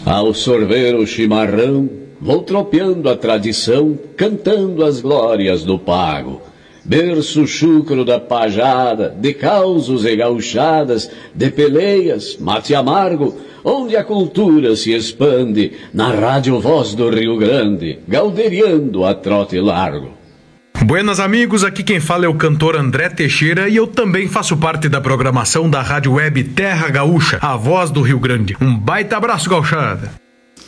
Ao sorver o chimarrão, vou tropeando a tradição, cantando as glórias do pago. Berço chucro da pajada, de causos e gauchadas, de peleias, mate amargo, onde a cultura se expande, na rádio Voz do Rio Grande, galderiando a trote largo. Buenas amigos, aqui quem fala é o cantor André Teixeira e eu também faço parte da programação da rádio web Terra Gaúcha, a Voz do Rio Grande. Um baita abraço, gauchada!